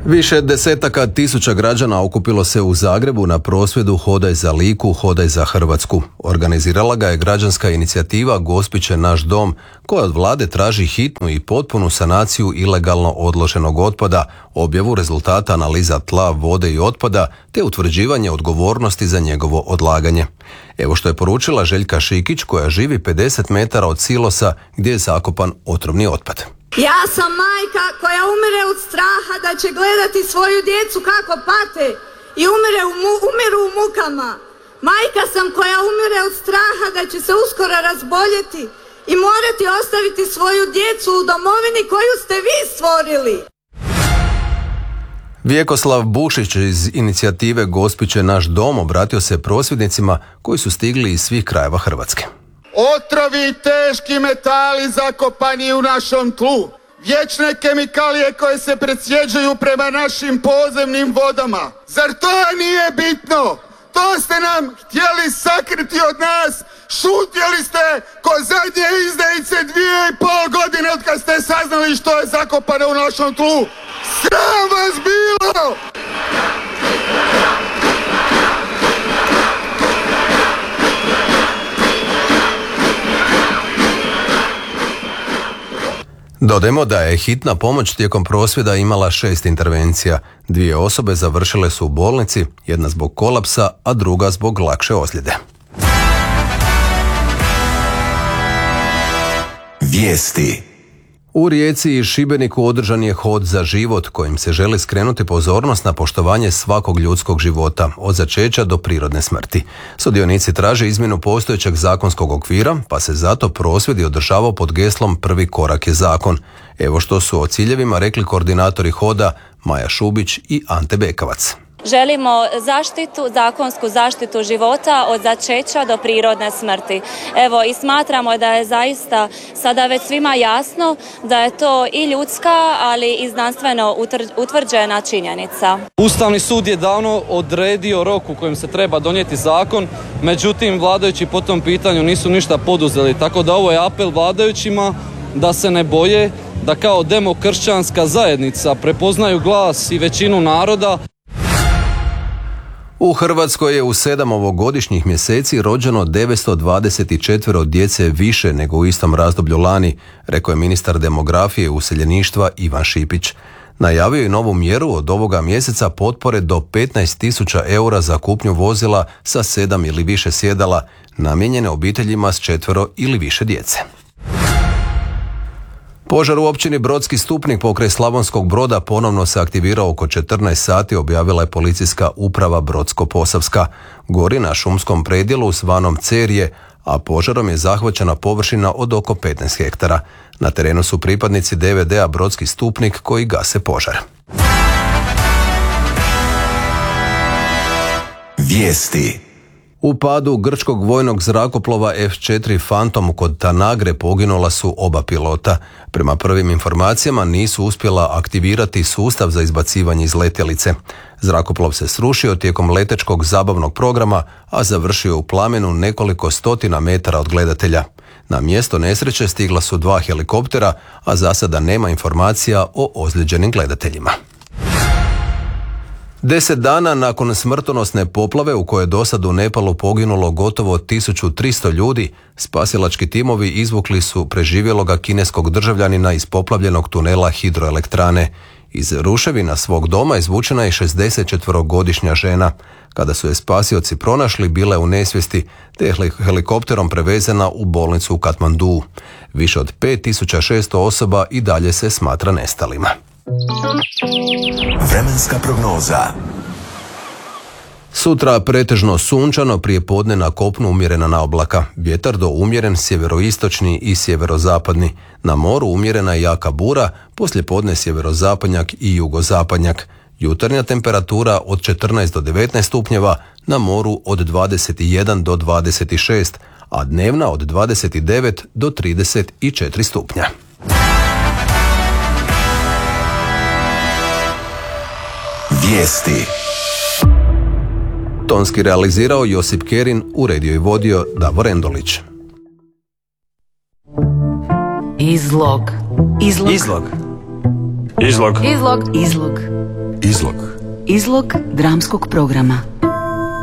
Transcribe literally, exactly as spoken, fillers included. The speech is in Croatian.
Više desetaka tisuća građana okupilo se u Zagrebu na prosvjedu Hodaj za Liku, hodaj za Hrvatsku. Organizirala ga je građanska inicijativa Gospić je naš dom, koja od vlade traži hitnu i potpunu sanaciju ilegalno odloženog otpada, objavu rezultata analiza tla, vode i otpada, te utvrđivanje odgovornosti za njegovo odlaganje. Evo što je poručila Željka Šikić, koja živi pedeset metara od silosa gdje je zakopan otrovni otpad. Ja sam majka koja umire od straha da će gledati svoju djecu kako pate i umire u mu, umiru u mukama. Majka sam koja umire od straha da će se uskoro razboljeti i morati ostaviti svoju djecu u domovini koju ste vi stvorili. Vjekoslav Bušić iz inicijative Gospić je naš dom obratio se prosvjednicima koji su stigli iz svih krajeva Hrvatske. Otrovi i teški metali zakopani u našom tlu, vječne kemikalije koje se presjeđuju prema našim podzemnim vodama. Zar to nije bitno? To ste nam htjeli sakriti od nas, šutjeli ste ko zadnje izdajice dvije i pol godine od kad ste saznali što je zakopano u našom tlu. Sram vas bilo! Dodajmo da je hitna pomoć tijekom prosvjeda imala šest intervencija. Dvije osobe završile su u bolnici, jedna zbog kolapsa, a druga zbog lakše ozljede. Vijesti. U Rijeci i Šibeniku održan je hod za život kojim se želi skrenuti pozornost na poštovanje svakog ljudskog života, od začeća do prirodne smrti. Sudionici traže izmjenu postojećeg zakonskog okvira, pa se zato prosvjed održavao pod geslom Prvi korak je zakon. Evo što su o ciljevima rekli koordinatori hoda Maja Šubić i Ante Bekavac. Želimo zaštitu, zakonsku zaštitu života od začeća do prirodne smrti. Evo i smatramo da je zaista sada već svima jasno da je to i ljudska, ali i znanstveno utvrđena činjenica. Ustavni sud je davno odredio rok u kojem se treba donijeti zakon, međutim vladajući po tom pitanju nisu ništa poduzeli, tako da ovo je apel vladajućima da se ne boje, da kao demokršćanska zajednica prepoznaju glas i većinu naroda. U Hrvatskoj je u sedam ovogodišnjih mjeseci rođeno devetsto dvadeset četiri djece više nego u istom razdoblju lani, rekao je ministar demografije i useljeništva Ivan Šipić. Najavio je novu mjeru od ovoga mjeseca potpore do petnaest tisuća eura za kupnju vozila sa sedam ili više sjedala, namijenjene obiteljima s četvero ili više djece. Požar u općini Brodski Stupnik pokraj Slavonskog Broda ponovno se aktivirao oko četrnaest sati, objavila je policijska uprava Brodsko-Posavska. Gori na šumskom predjelu zvanom Cerje, a požarom je zahvaćena površina od oko petnaest hektara. Na terenu su pripadnici D V D-a Brodski Stupnik koji gase požar. Vijesti. U padu grčkog vojnog zrakoplova F četiri Phantom kod Tanagre poginula su oba pilota. Prema prvim informacijama nisu uspjela aktivirati sustav za izbacivanje iz letjelice. Zrakoplov se srušio tijekom letečkog zabavnog programa, a završio u plamenu nekoliko stotina metara od gledatelja. Na mjesto nesreće stigla su dva helikoptera, a za sada nema informacija o ozlijeđenim gledateljima. Deset dana nakon smrtonosne poplave u kojoj je dosad u Nepalu poginulo gotovo tisuću tristo ljudi, spasilački timovi izvukli su preživjeloga kineskog državljanina iz poplavljenog tunela hidroelektrane. Iz ruševina svog doma izvučena je šezdesetčetverogodišnja žena. Kada su je spasioci pronašli, bila je u nesvijesti, te je helikopterom prevezena u bolnicu u Katmanduu. Više od pet tisuća šesto osoba i dalje se smatra nestalima. Vremenska prognoza. Sutra pretežno sunčano, prije podne na kopnu umjerena naoblaka. Vjetar do umjeren sjeveroistočni i sjeverozapadni. Na moru umjerena jaka bura, poslije podne sjeverozapadnjak i jugozapadnjak. Jutarnja temperatura od četrnaest do devetnaest stupnjeva, na moru od dvadeset jedan do dvadeset šest, a dnevna od dvadeset devet do trideset četiri stupnja. Vijesti. Tonski realizirao Josip Kerin, uredio i vodio Davor Endolić. Izlog. Izlog. Izlog. Izlog. Izlog. Izlog. Izlog. Izlog dramskog programa.